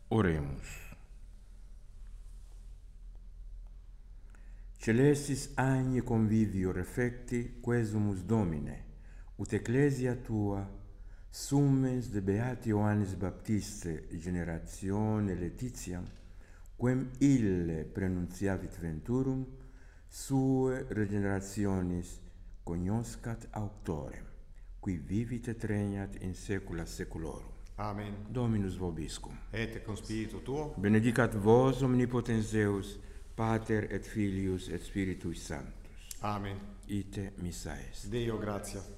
Oremus. Celestis agni convivio refecti quesumus Domine, ut ecclesia tua, summes de beati Ioannis Baptiste generatione Laetitiam, quem ille prenuntiavit venturum, sue regenerationis cognoscat auctorem, qui vivit et regnat in saecula saeculorum. Amen. Dominus vobiscum. Et cum spiritu tuo. Benedicat vos omnipotens Deus, Pater et Filius et Spiritus Sanctus. Amen. Ite missa est. Deo gratia.